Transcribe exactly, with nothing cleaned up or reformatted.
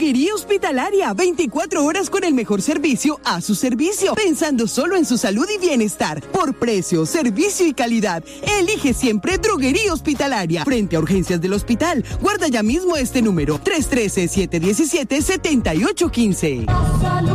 Droguería Hospitalaria, veinticuatro horas con el mejor servicio a su servicio, pensando solo en su salud y bienestar. Por precio, servicio y calidad, elige siempre Droguería Hospitalaria. Frente a urgencias del hospital, guarda ya mismo este número, tres uno tres, siete uno siete, siete ocho uno cinco.